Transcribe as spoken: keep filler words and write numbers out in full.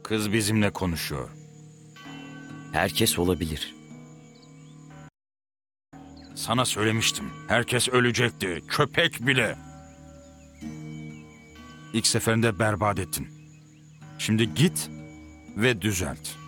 Kız bizimle konuşuyor. Herkes olabilir. Sana söylemiştim. Herkes ölecekti. Köpek bile. İlk seferinde berbat ettin. Şimdi git ve düzelt.